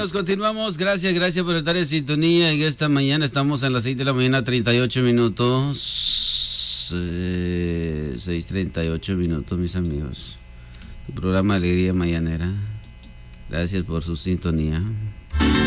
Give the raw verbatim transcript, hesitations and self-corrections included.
amigos, continuamos. Gracias, gracias por estar en sintonía. En esta mañana estamos a las seis de la mañana, treinta y ocho minutos. Eh, seis treinta y ocho minutos, mis amigos. El programa Alegría Mañanera. Gracias por su sintonía.